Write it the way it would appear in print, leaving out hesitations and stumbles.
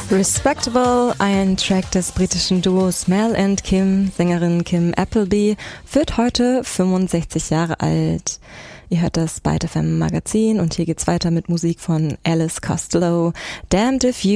Respectable, ein Track des britischen Duos Mel and Kim. Sängerin Kim Appleby wird heute 65 Jahre alt. Ihr hört das Byte FM Magazin und hier geht's weiter mit Musik von Alice Costello. Damned If You